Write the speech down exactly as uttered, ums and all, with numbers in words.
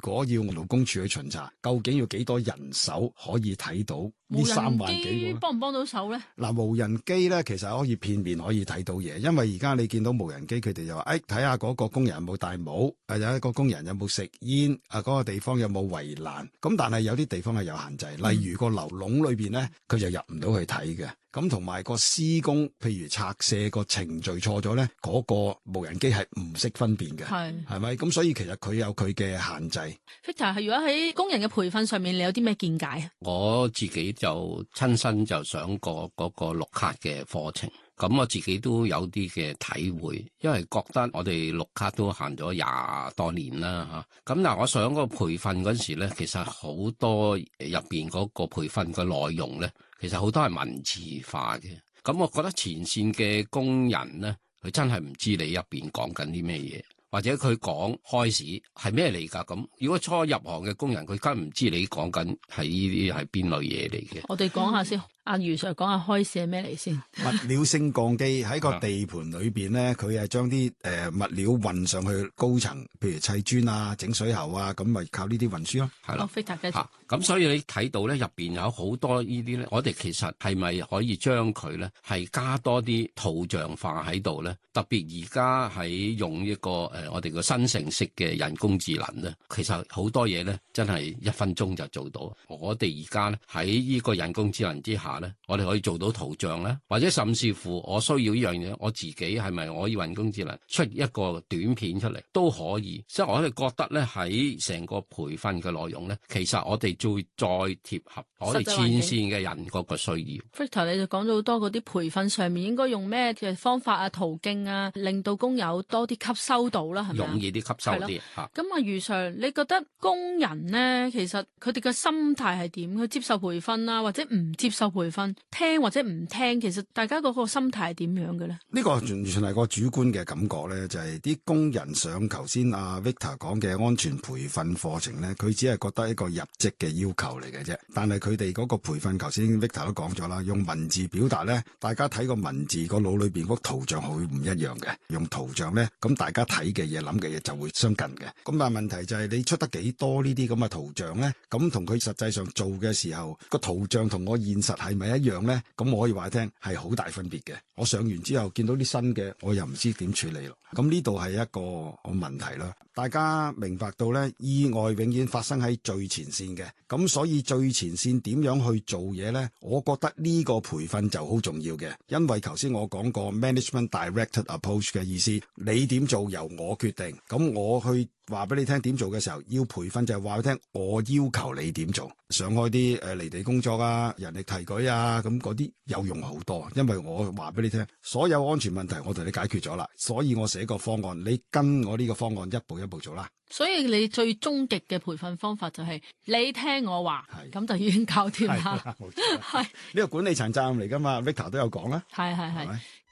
果要勞工處去巡查，究竟要幾多人手可以睇到呢三萬幾個？ 幫唔幫到手咧？ 嗱，無人機咧其實可以片面可以睇到嘢，因為而家你見到無人機，佢哋就話誒睇下嗰個工人有冇戴帽，誒有一個工人有冇食煙，啊嗰個地方有冇圍欄，咁但係有啲地方係有限制，例如個樓籠裏邊咧，佢就入唔到去睇嘅。咁同埋個施工，譬如拆卸個程序錯咗咧，嗰、那個無人機係唔識分辨嘅，係係咪？咁所以其實佢有佢嘅限制。 Victor， 係如果喺工人嘅培訓上面，你有啲咩見解啊？ 我自己就親身就上過嗰個綠卡嘅課程，咁我自己都有啲嘅體會，因為覺得我哋綠卡都行咗廿多年啦嚇。咁嗱，我上嗰個培訓嗰時咧，其實好多入邊嗰個培訓嘅內容咧，其實好多係文字化嘅。咁我覺得前線嘅工人咧，佢真係唔知你入邊講緊啲咩嘢，或者佢講開市係咩嚟㗎？咁如果初入行嘅工人，佢梗唔知你講緊係呢啲係邊類嘢嚟嘅。 我哋講下先。阿余 Sir 講下開市係咩嚟先？ 物料升降機喺個地盤裏邊咧，佢係將啲誒物料運上去高層，譬如砌磚啊、整水喉啊，咁咪靠呢啲運輸咯。 係啦， 咁、 啊、所以你睇到咧入邊有好多呢啲咧，我哋其實係咪可以將佢咧係加多啲圖像化喺度咧？特別而家喺用一個誒、呃、我哋個新程式嘅人工智能咧，其實好多嘢咧真係一分鐘就做到。我哋而家咧喺呢個人工智能之下，我哋可以做到圖像咧，或者甚至乎我需要呢樣嘢，我自己係咪我以人工智能出一個短片出嚟都可以。所以我哋覺得咧喺成個培訓嘅內容咧，其實我哋再再貼合我哋前線嘅人嗰個需要。 Victor， 你就講咗好多嗰啲培訓上面應該用咩嘅方法啊、途徑啊，令到工友多啲吸收到啦，係咪？ 容易啲吸收啲嚇。 咁啊，余 Sir，你覺得工人咧，其實佢哋嘅心態係點？佢接受培訓啊，或者唔接受培訓？聽或者唔聽，其實大家嗰個心態係點樣嘅咧？ 呢個完全係個主觀嘅感覺咧，就係、是、啲工人上頭先阿 Victor 講嘅安全培訓課程咧，佢只係覺得一個入職嘅要求嚟嘅啫。但係佢哋嗰個培訓，頭先 Victor 都講咗啦，用文字表達咧，大家睇個文字個腦裏邊嗰圖像會唔一樣嘅。用圖像咧，咁大家睇嘅嘢、諗嘅嘢就會相近嘅。咁但係問題就係你出得幾多呢啲咁嘅圖像咧？咁同佢實際上做嘅時候，個圖像同我現實係咪一樣咧？咁我可以話你聽係好大分別嘅。我上完之後見到啲新嘅，我又唔知點處理咯。咁呢度係一個問題啦。大家明白到咧，意外永遠發生喺最前線嘅。咁所以最前線點樣去做嘢咧？我覺得呢個培訓就好重要嘅。因為頭先我講過 management directed approach 嘅意思，你點做由我決定。咁我去話俾你聽點做嘅時候，要培訓就係話俾你聽，我要求你點做。上開啲誒離地工作啊、人力提舉啊，咁嗰啲有用好多。因為我話俾你聽，所有安全問題我同你解決咗啦，所以我寫個方案，你跟我呢個方案一步一步做啦。 所以你最終極嘅培訓方法就係你聽我話，咁就已經搞掂啦。 係呢個管理層責任嚟噶嘛 ，Victor 都有講啦。 係係係。